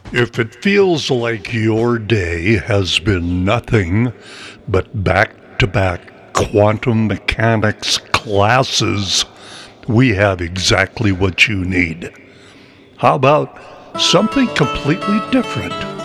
If it feels like your day has been nothing but back-to-back quantum mechanics classes, we have exactly what you need. How about something completely different?